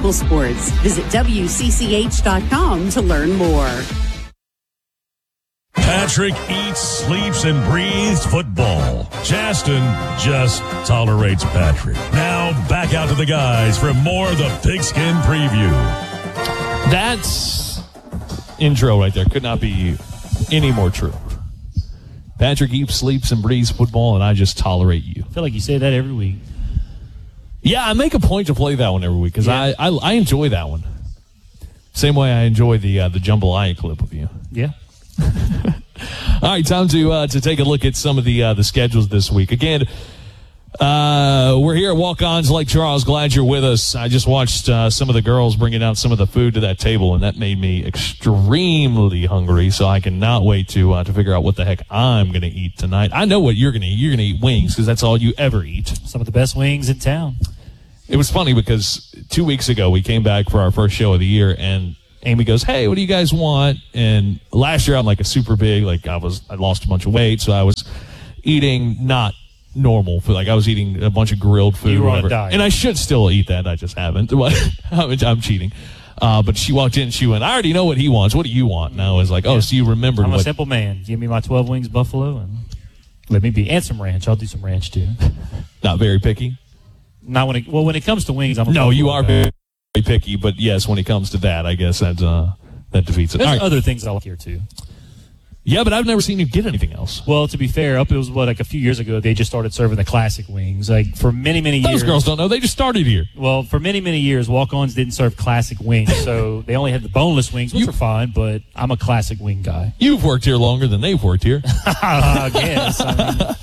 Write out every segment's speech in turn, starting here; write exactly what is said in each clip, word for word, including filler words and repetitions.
local sports. Visit W C C H dot com to learn more. Patrick eats, sleeps, and breathes football. Chasten just tolerates Patrick. Now back out to the guys for more of the Pigskin Preview. That's intro right there. Could not be any more true. Patrick eats, sleeps, and breathes football, and I just tolerate you. I feel like you say that every week. Yeah, I make a point to play that one every week because Yeah. I, I I enjoy that one. Same way I enjoy the uh, the jambalaya clip of you. Yeah. All right, time to uh, to take a look at some of the uh, the schedules this week. Again, uh, we're here at Walk-Ons Lake Charles. Glad you're with us. I just watched uh, some of the girls bringing out some of the food to that table, and that made me extremely hungry. So I cannot wait to uh, to figure out what the heck I'm going to eat tonight. I know what you're going to eat. You're going to eat wings because that's all you ever eat. Some of the best wings in town. It was funny because two weeks ago we came back for our first show of the year, and Amy goes, "Hey, what do you guys want?" And last year I'm like a super big, like I was, I lost a bunch of weight, so I was eating not normal food. Like I was eating a bunch of grilled food. You were on a whatever. diet. And I should still eat that. I just haven't. I'm, I'm cheating. Uh, but she walked in and she went, "I already know what he wants. What do you want?" And I was like, "Oh, Yeah. so you remembered I'm what?" a simple man. Give me my twelve wings buffalo and let me be. And some ranch. I'll do some ranch too. Not very picky. Not when it, well, when it comes to wings, I'm a No, you are guy. very picky. But yes, when it comes to that, I guess that uh, that defeats it. There's All right. other things I like here too. Yeah, but I've never seen you get anything else. Well, to be fair, up it was what like a few years ago they just started serving the classic wings. Like for many many Those years. girls don't know. They just started here. Well, for many many years, walk-ons didn't serve classic wings, so they only had the boneless wings, which You- are fine. But I'm a classic wing guy. You've worked here longer than they've worked here. I guess. I mean,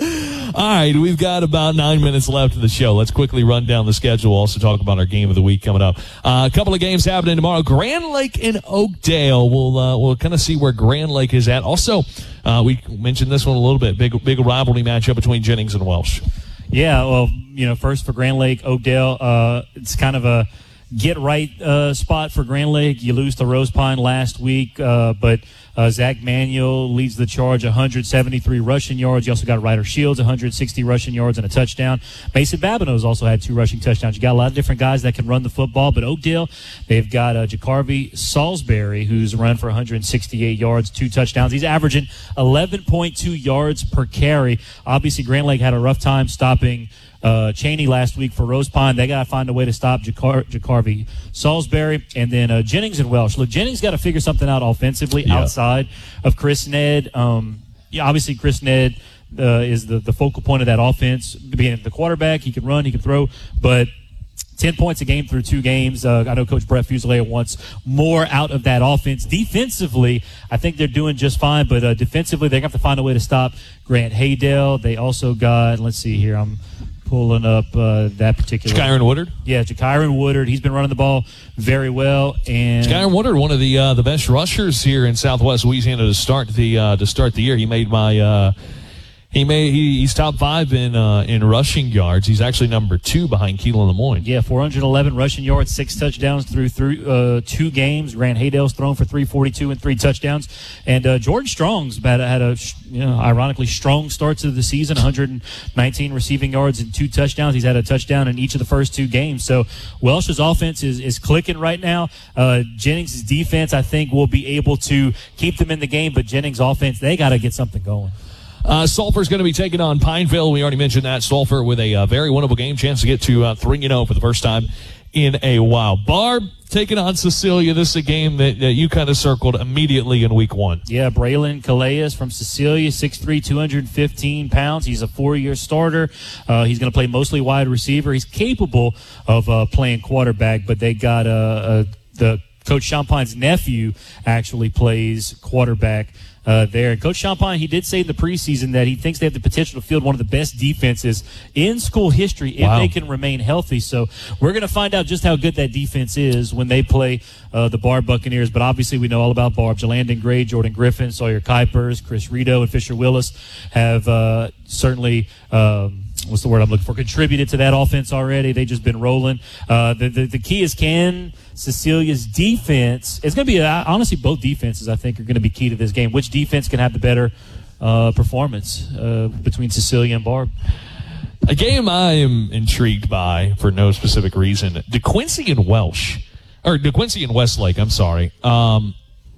All right, we've got about nine minutes left of the show. Let's quickly run down the schedule. Also talk about our game of the week coming up. Uh, a couple of games happening tomorrow. Grand Lake and Oakdale. We'll uh, we'll kind of see where Grand Lake is at. Also, uh, we mentioned this one a little bit. Big big rivalry matchup between Jennings and Welsh. Yeah, well, you know, first for Grand Lake, Oakdale, uh, it's kind of a get right uh, spot for Grand Lake. You lose to Rose Pine last week, uh, but uh, Zach Manuel leads the charge, one hundred seventy-three rushing yards. You also got Ryder Shields, one hundred sixty rushing yards and a touchdown. Mason Babineau's also had two rushing touchdowns. You got a lot of different guys that can run the football, but Oakdale, they've got uh, Jacarvy Salisbury, who's run for one hundred sixty-eight yards, two touchdowns. He's averaging eleven point two yards per carry. Obviously, Grand Lake had a rough time stopping Uh, Cheney last week for Rose Pine. They got to find a way to stop Jacar- Jacarvy Salisbury. And then uh, Jennings and Welsh. Look, Jennings got to figure something out offensively Yeah. outside of Chris Ned. Um, yeah, obviously, Chris Ned uh, is the, the focal point of that offense. Being the quarterback, he can run, he can throw. But ten points a game through two games. Uh, I know Coach Brett Fusilier wants more out of that offense. Defensively, I think they're doing just fine, but uh, defensively, they're going to have to find a way to stop Grant Haydale. They also got, let's see here, I'm pulling up uh, that particular. Skyron Woodard. Yeah, Jakyron Woodard. He's been running the ball very well. And Skyron Woodard, one of the uh, the best rushers here in Southwest Louisiana to start the uh, to start the year. He made my. Uh, He may he, he's top five in uh, in rushing yards. He's actually number two behind Keelan Lemoyne. Yeah, four hundred eleven rushing yards, six touchdowns through through uh, two games. Grant Haydale's thrown for three forty-two and three touchdowns. And uh, Jordan Strong's had a, had a you know, ironically strong start to the season, one hundred nineteen receiving yards and two touchdowns. He's had a touchdown in each of the first two games. So Welsh's offense is, is clicking right now. Uh, Jennings' defense, I think, will be able to keep them in the game, but Jennings' offense, they got to get something going. Uh, Sulphur's going to be taking on Pineville. We already mentioned that. Sulphur with a uh, very winnable game, chance to get to uh, three and oh for the first time in a while. Barb taking on Cecilia. This is a game that, that you kind of circled immediately in week one. Yeah, Braylon Calais from Cecilia, six three, two hundred fifteen pounds. He's a four-year starter. Uh, he's going to play mostly wide receiver. He's capable of uh, playing quarterback, but they got uh, uh, the Coach Champine's nephew actually plays quarterback Uh, there. And Coach Champagne, he did say in the preseason that he thinks they have the potential to field one of the best defenses in school history if Wow. they can remain healthy. So we're going to find out just how good that defense is when they play uh, the Barb Buccaneers. But obviously we know all about Barb. Jalandon Gray, Jordan Griffin, Sawyer Kuipers, Chris Rito, and Fisher Willis have uh, certainly um, what's the word I'm looking for, contributed to that offense already. They've just been rolling. Uh, the, the, the key is can Cecilia's defense, it's going to be, uh, honestly, both defenses, I think, are going to be key to this game. Which defense can have the better uh, performance uh, between Cecilia and Barb? A game I am intrigued by for no specific reason. DeQuincy and Welsh. Or DeQuincy and Westlake, I'm sorry. Um,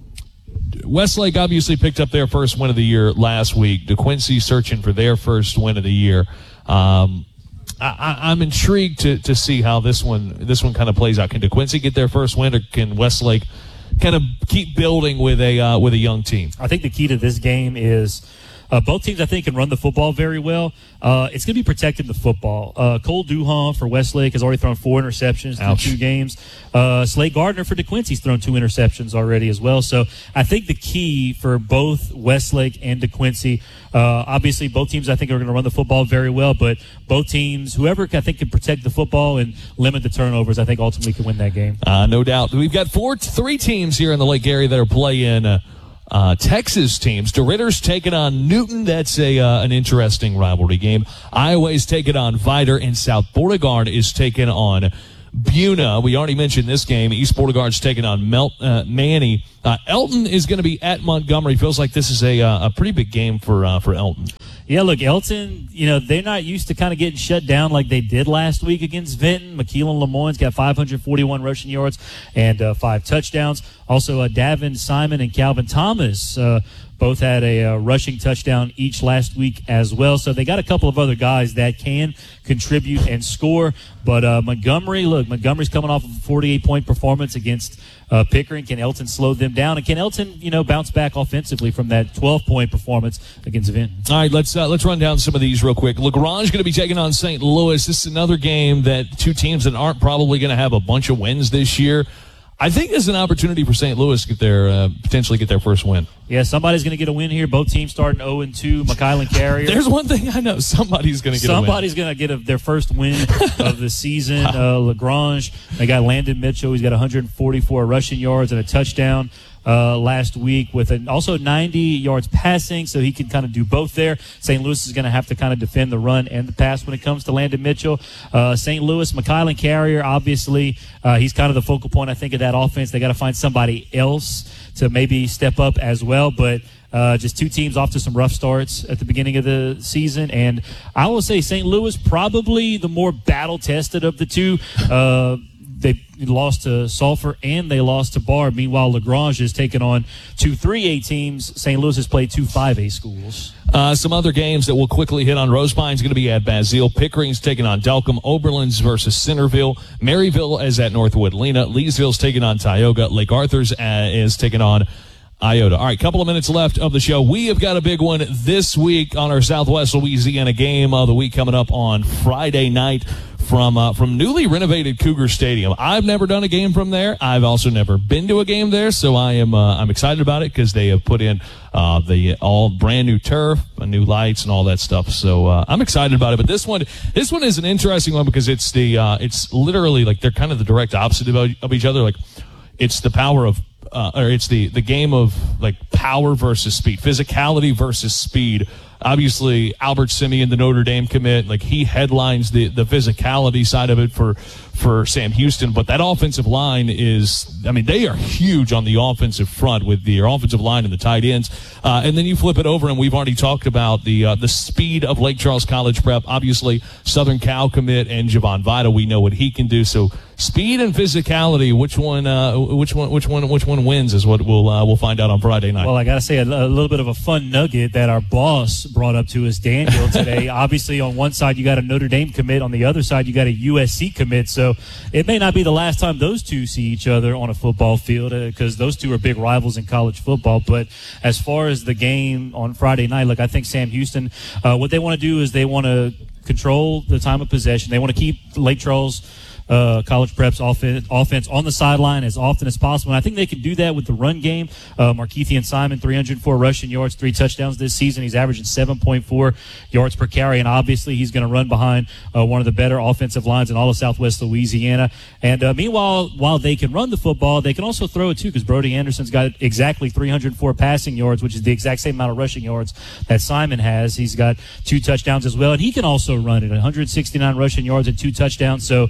Westlake obviously picked up their first win of the year last week. DeQuincy searching for their first win of the year. Um, I, I'm intrigued to, to see how this one this one kind of plays out. Can DeQuincy get their first win, or can Westlake kind of keep building with a uh, with a young team? I think the key to this game is uh, both teams, I think, can run the football very well. Uh, it's going to be protecting the football. Uh, Cole Duhon for Westlake has already thrown four interceptions in two games. Uh, Slade Gardner for DeQuincy's thrown two interceptions already as well. So I think the key for both Westlake and DeQuincy, uh, obviously both teams I think are going to run the football very well, but both teams, whoever I think can protect the football and limit the turnovers, I think ultimately can win that game. Uh, no doubt. We've got four, three teams here in the Lake area that are playing uh, Uh, Texas teams. DeRitter's taking on Newton. That's a uh, an interesting rivalry game. Iowa's taking on Vidor, and South Beauregard is taking on Buna. We already mentioned this game. East Beauregard's taking on Mel- uh, Manny. Uh, Elton is going to be at Montgomery. Feels like this is a uh, a pretty big game for uh, for Elton. Yeah, look, Elton, you know, they're not used to kind of getting shut down like they did last week against Vinton. McKeelan Lemoyne's got five hundred forty-one rushing yards and uh, five touchdowns. Also, uh, Davin Simon and Calvin Thomas uh, both had a uh, rushing touchdown each last week as well. So they got a couple of other guys that can contribute and score. But uh, Montgomery, look, Montgomery's coming off of a forty-eight point performance against uh, Pickering. Can Elton slow them down? And can Elton, you know, bounce back offensively from that twelve point performance against Vinton? All right, let's uh, let's run down some of these real quick. LaGrange going to be taking on Saint Louis. This is another game that two teams that aren't probably going to have a bunch of wins this year. I think there's an opportunity for Saint Louis to get their uh, potentially get their first win. Yeah, somebody's going to get a win here. Both teams starting oh and two. McKylan Carrier. There's one thing I know. Somebody's going to get Somebody's a win. going to get a, their first win of the season. Uh, LaGrange, they got Landon Mitchell. He's got one hundred forty-four rushing yards and a touchdown uh, last week with an, also ninety yards passing, so he can kind of do both there. Saint Louis is going to have to kind of defend the run and the pass when it comes to Landon Mitchell. Uh, Saint Louis, McKylan Carrier, obviously, uh, he's kind of the focal point, I think, of that offense. They got to find somebody else to maybe step up as well, but uh, just two teams off to some rough starts at the beginning of the season, and I will say Saint Louis probably the more battle-tested of the two. Uh, they lost to Sulphur and they lost to Barb. Meanwhile, LaGrange has taken on two three A teams. Saint Louis has played two five A schools. Uh, some other games that we'll quickly hit on. Rose Pine's going to be at Basile. Pickering's taking on Delcom. Oberlin's versus Centerville. Maryville is at Northwood Lena. Leesville's taking on Tioga. Lake Arthur's uh, is taking on Iota. All right, couple of minutes left of the show. We have got a big one this week on our Southwest Louisiana game of the week coming up on Friday night from uh, from newly renovated Cougar Stadium. I've never done a game from there. I've also never been to a game there, so I am uh, I'm excited about it because they have put in uh, the all brand new turf, new lights, and all that stuff. So uh, I'm excited about it. But this one, this one is an interesting one because it's the uh, it's literally like they're kind of the direct opposite of, of each other. Like it's the power of Uh, or it's the, the game of like power versus speed, physicality versus speed. Obviously, Albert Simeon, the Notre Dame commit, like he headlines the, the physicality side of it for, for Sam Houston. But that offensive line is, I mean, they are huge on the offensive front with their offensive line and the tight ends. Uh, and then you flip it over, and we've already talked about the uh, the speed of Lake Charles College Prep. Obviously, Southern Cal commit and Javon Vida, we know what he can do. So speed and physicality, which one, uh, which one, which one, which one wins is what we'll uh, we'll find out on Friday night. Well, I got to say a, a little bit of a fun nugget that our boss brought up to us, Daniel, today. Obviously, on one side you got a Notre Dame commit, on the other side you got a U S C commit. So it may not be the last time those two see each other on a football field because uh, those two are big rivals in college football. But as far as the game on Friday night, look, I think Sam Houston, uh, what they want to do is they want to control the time of possession. They want to keep Lake Charles Uh, College Prep's offense, offense on the sideline as often as possible. And I think they can do that with the run game. Uh, Markeithian Simon, three hundred four rushing yards, three touchdowns this season. He's averaging seven point four yards per carry, and obviously he's going to run behind uh, one of the better offensive lines in all of Southwest Louisiana. And uh, meanwhile, while they can run the football, they can also throw it too because Brody Anderson's got exactly three hundred four passing yards, which is the exact same amount of rushing yards that Simon has. He's got two touchdowns as well, and he can also run it, one hundred sixty-nine rushing yards and two touchdowns. So you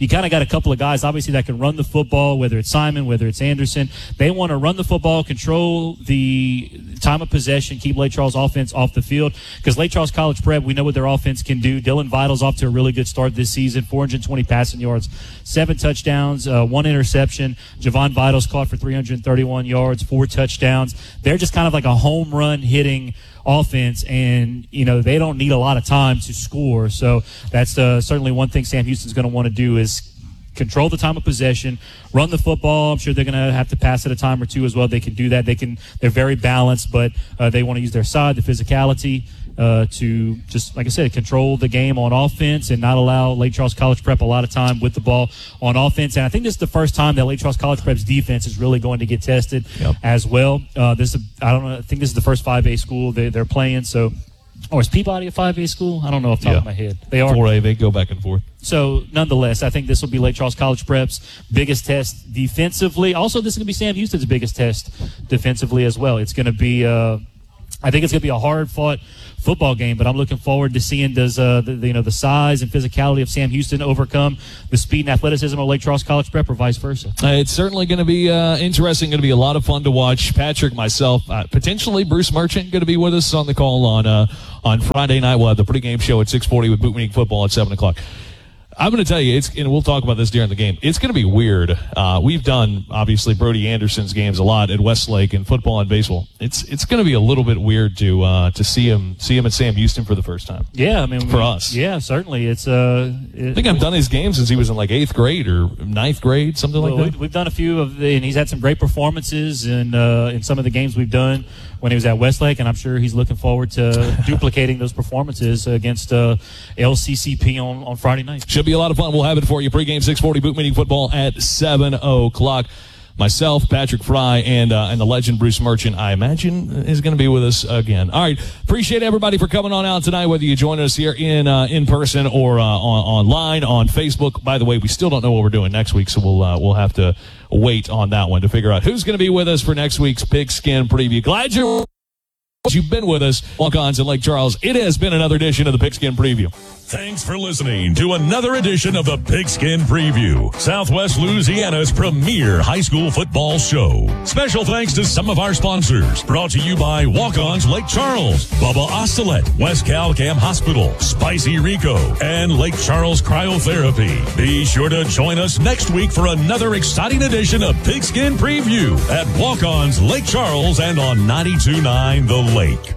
you kind of got a couple of guys, obviously, that can run the football, whether it's Simon, whether it's Anderson. They want to run the football, control the time of possession, keep Lake Charles offense off the field, because Lake Charles College Prep, we know what their offense can do. Dylan Vital's off to a really good start this season, four hundred twenty passing yards, seven touchdowns, uh, one interception. Javon Vital's caught for three hundred thirty-one yards, four touchdowns. They're just kind of like a home run hitting offense, and you know they don't need a lot of time to score. So that's uh, certainly one thing Sam Houston's going to want to do is control the time of possession, run the football. I'm sure they're going to have to pass it a time or two as well. They can do that. They can. They're very balanced, but uh, they want to use their side, the physicality, uh, to just, like I said, control the game on offense and not allow Lake Charles College Prep a lot of time with the ball on offense. And I think this is the first time that Lake Charles College Prep's defense is really going to get tested yep. as well. Uh, this is, I don't know. I think this is the first five A school they, they're playing. So. Or is Peabody a five A school? I don't know off the top yeah. of my head. They are. four A, they go back and forth. So, nonetheless, I think this will be Lake Charles College Prep's biggest test defensively. Also, this is going to be Sam Houston's biggest test defensively as well. It's going to be, uh, I think it's going to be a hard-fought football game, but I'm looking forward to seeing does uh, the, the, you know the size and physicality of Sam Houston overcome the speed and athleticism of Lake Charles College Prep, or vice versa. Uh, it's certainly going to be uh, interesting. Going to be a lot of fun to watch. Patrick, myself, uh, potentially Bruce Merchant going to be with us on the call on uh, on Friday night. We'll have the pregame show at six forty with Boot Meeting Football at seven o'clock. I'm going to tell you, it's, and we'll talk about this during the game, it's going to be weird. Uh, we've done, obviously, Brody Anderson's games a lot at Westlake in football and baseball. It's it's going to be a little bit weird to uh, to see him see him at Sam Houston for the first time. Yeah, I mean, for we, us. Yeah, certainly. It's uh, it, I think I've done his games since he was in like eighth grade or ninth grade, something well, like that. We've done a few of the, and he's had some great performances in, uh, in some of the games we've done when he was at Westlake, and I'm sure he's looking forward to duplicating those performances against uh, L C C P on, on Friday night. Should be a lot of fun. We'll have it for you. Pregame six forty Boot Meeting Football at seven o'clock. Myself, Patrick Fry, and uh, and the legend Bruce Merchant, I imagine, is going to be with us again. All right. Appreciate everybody for coming on out tonight, whether you join us here in uh, in person or uh, on, online, on Facebook. By the way, we still don't know what we're doing next week, so we'll uh, we'll have to wait on that one to figure out who's going to be with us for next week's Pigskin Preview. Glad you're You've been with us, Walk-Ons in Lake Charles. It has been another edition of the Pigskin Preview. Thanks for listening to another edition of the Pigskin Preview, Southwest Louisiana's premier high school football show. Special thanks to some of our sponsors. Brought to you by Walk-Ons Lake Charles, Bubba Ostelet, West Calcam Hospital, Spicy Rico, and Lake Charles Cryotherapy. Be sure to join us next week for another exciting edition of Pigskin Preview at Walk-Ons Lake Charles and on ninety-two point nine The Lake.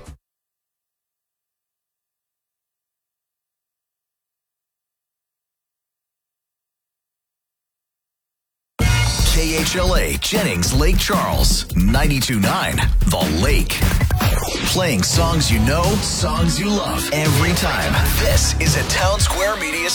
K H L A Jennings Lake Charles, ninety-two point nine The Lake. Playing songs you know, songs you love every time. This is a Town Square Media